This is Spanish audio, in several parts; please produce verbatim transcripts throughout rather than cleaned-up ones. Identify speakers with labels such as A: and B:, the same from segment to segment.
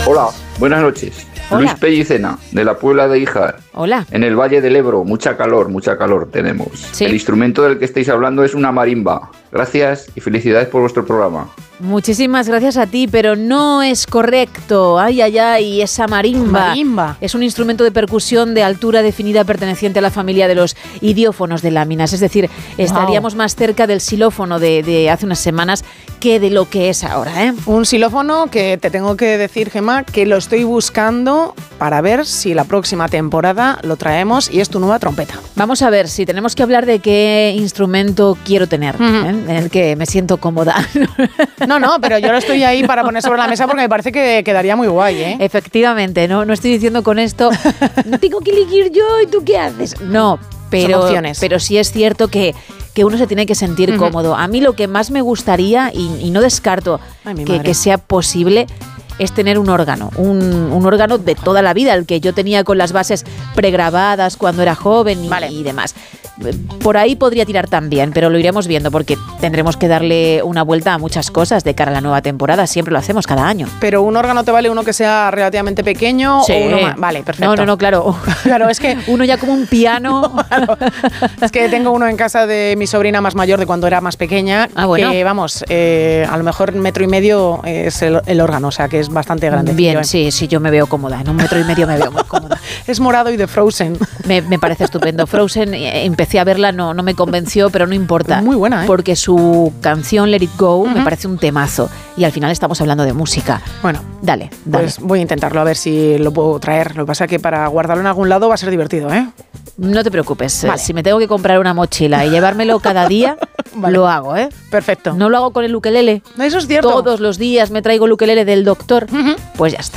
A: Hola, buenas noches.
B: Hola.
A: Luis Pellicena, de la Puebla de Híjar.
B: Hola.
A: En el Valle del Ebro, mucha calor, mucha calor tenemos.
B: Sí.
A: El instrumento del que estáis hablando es una marimba. Gracias y felicidades por vuestro programa.
B: Muchísimas gracias a ti, pero no es correcto. Ay, ay, ay, esa marimba.
C: Marimba.
B: Es un instrumento de percusión de altura definida perteneciente a la familia de los idiófonos de láminas. Es decir, estaríamos más cerca del xilófono de, de hace unas semanas que de lo que es ahora, ¿eh?
C: Un xilófono que te tengo que decir, Gemma, que lo estoy buscando para ver si la próxima temporada lo traemos y es tu nueva trompeta.
B: Vamos a ver si tenemos que hablar de qué instrumento quiero tener,
C: Uh-huh.
B: ¿eh? En el que me siento cómoda.
C: No, no, pero yo lo estoy ahí para poner sobre la mesa porque me parece que quedaría muy guay, ¿eh?
B: Efectivamente, no, no estoy diciendo con esto, tengo que elegir yo y tú qué haces. No, pero,
C: Son opciones.
B: pero sí es cierto que, que uno se tiene que sentir
C: Uh-huh.
B: cómodo. A mí lo que más me gustaría, y, y no descarto
C: Ay, mi
B: que,
C: madre.
B: que sea posible, es tener un órgano, un, un órgano de toda la vida, el que yo tenía con las bases pregrabadas cuando era joven y,
C: Vale.
B: y demás. Por ahí podría tirar también, pero lo iremos viendo porque tendremos que darle una vuelta a muchas cosas de cara a la nueva temporada. Siempre lo hacemos cada año.
C: Pero un órgano te vale uno que sea relativamente pequeño
B: Sí.
C: o uno más. Vale, perfecto.
B: No, no, no, claro.
C: Claro, es que
B: Uno ya como un piano.
C: Claro. Es que tengo uno en casa de mi sobrina más mayor de cuando era más pequeña.
B: Ah, bueno.
C: Que vamos, eh, a lo mejor metro y medio es el, el órgano, o sea que es bastante grande.
B: Bien, sí, sí, yo me veo cómoda. En un metro y medio me veo muy cómoda.
C: Es morado y de Frozen.
B: Me, me parece estupendo. Frozen, eh, empecé a verla, no, no me convenció, pero no importa.
C: Muy buena, ¿eh?
B: Porque su canción Let It Go me
C: Ujú.
B: parece un temazo. Y al final estamos hablando de música.
C: Bueno,
B: Dale, dale.
C: pues voy a intentarlo a ver si lo puedo traer. Lo que pasa es que para guardarlo en algún lado va a ser divertido, ¿eh?
B: No te preocupes.
C: Vale.
B: Si me tengo que comprar una mochila y llevármelo cada día,
C: Vale.
B: lo hago, ¿eh?
C: Perfecto.
B: No lo hago con el ukelele.
C: Eso es cierto.
B: Todos los días me traigo el ukelele del doctor.
C: Ujú.
B: Pues ya está.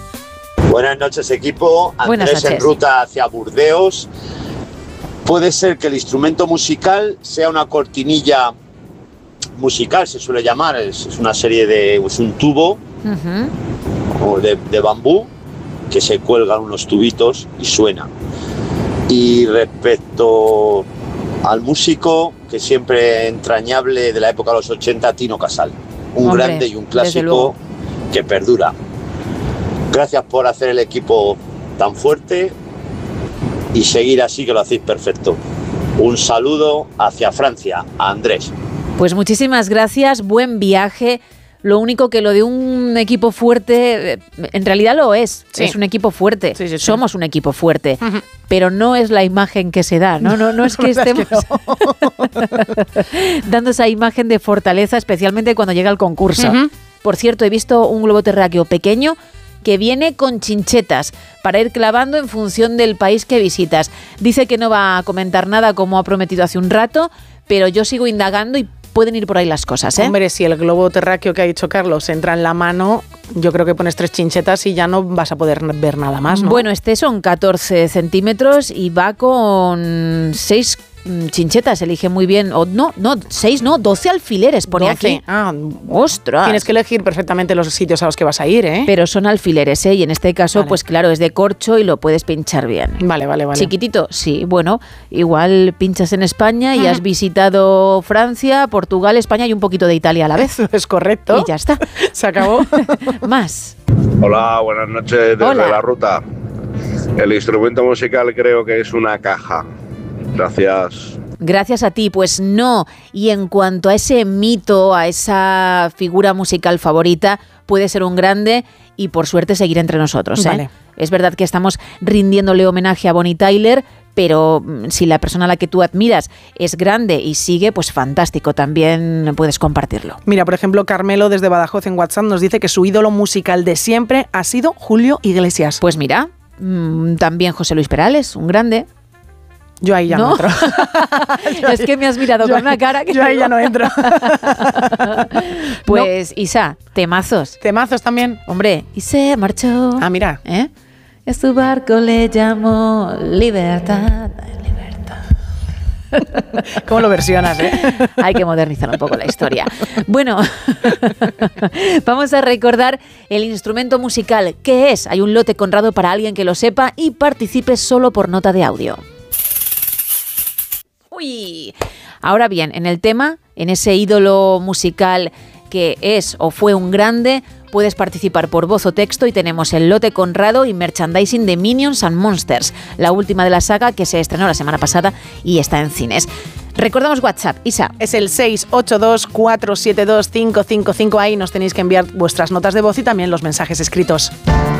D: Buenas noches, equipo.
B: Buenas
D: Andrés en
B: noches.
D: ruta hacia Burdeos. Puede ser que el instrumento musical sea una cortinilla musical, se suele llamar. Es, es una serie de... es un tubo
B: Ujú.
D: o de, de bambú que se cuelgan unos tubitos y suena. Y respecto al músico, que siempre entrañable de la época de los ochenta, Tino Casal. Un
B: Hombre,
D: grande y un
B: desde luego.
D: clásico que perdura. Gracias por hacer el equipo tan fuerte y seguir así, que lo hacéis perfecto. Un saludo hacia Francia, a Andrés.
B: Pues muchísimas gracias, buen viaje. Lo único que lo de un equipo fuerte, eh, en realidad lo es,
C: Sí.
B: es un equipo fuerte,
C: Sí, sí, sí.
B: somos un equipo fuerte,
C: Ujú.
B: pero no es la imagen que se da, no, no, no es que
C: La verdad
B: estemos
C: es que
B: dando esa imagen de fortaleza, especialmente cuando llega el concurso.
C: Ujú.
B: Por cierto, he visto un globo terráqueo pequeño que viene con chinchetas para ir clavando en función del país que visitas. Dice que no va a comentar nada como ha prometido hace un rato, pero yo sigo indagando y pueden ir por ahí las cosas, ¿eh?
C: Hombre, si el globo terráqueo que ha dicho Carlos entra en la mano, yo creo que pones tres chinchetas y ya no vas a poder ver nada más, ¿no?
B: Bueno, este son catorce centímetros y va con seis mm, chinchetas, elige muy bien. O no, no, seis no, doce alfileres pone
C: doce.
B: aquí.
C: Ah,
B: ¡Ostras!
C: tienes que elegir perfectamente los sitios a los que vas a ir, ¿eh?
B: Pero son alfileres, ¿eh? Y en este caso,
C: Vale.
B: pues claro, es de corcho y lo puedes pinchar bien.
C: Vale, vale, vale.
B: Chiquitito, sí, bueno, igual pinchas en España y
C: Ujú.
B: has visitado Francia, Portugal, España y un poquito de Italia a la vez.
C: Eso es correcto.
B: Y ya está.
C: Se acabó.
B: Más.
E: Hola, buenas noches desde
B: Hola.
E: la ruta. El instrumento musical creo que es una caja. Gracias.
B: Gracias a ti, pues no. Y en cuanto a ese mito, a esa figura musical favorita, puede ser un grande y por suerte seguir entre nosotros, ¿eh?
C: Vale.
B: Es verdad que estamos rindiéndole homenaje a Bonnie Tyler, pero mm, si la persona a la que tú admiras es grande y sigue, pues fantástico, también puedes compartirlo.
C: Mira, por ejemplo, Carmelo desde Badajoz en WhatsApp nos dice que su ídolo musical de siempre ha sido Julio Iglesias.
B: Pues mira, mm, también José Luis Perales, un grande.
C: Yo ahí ya no,
B: ¿No?
C: entro.
B: Es que me has mirado
C: Yo
B: con una cara que
C: yo ahí ya no entro.
B: Pues Isa, temazos.
C: Temazos también.
B: Hombre, y se marchó.
C: Ah, mira.
B: ¿Eh? Y su barco le llamó Libertad.
C: ¿Cómo lo versionas, eh?
B: Hay que modernizar un poco la historia. Bueno, vamos a recordar el instrumento musical. ¿Qué es? Hay un lote Conrado para alguien que lo sepa y participe solo por nota de audio. Uy. Ahora bien, en el tema, en ese ídolo musical que es o fue un grande, puedes participar por voz o texto y tenemos el lote Conrado y merchandising de Minions and Monsters, la última de la saga que se estrenó la semana pasada y está en cines. Recordamos WhatsApp, Isa.
C: Es el seis ocho dos, cuatro siete dos, cinco cinco cinco. Ahí nos tenéis que enviar vuestras notas de voz y también los mensajes escritos.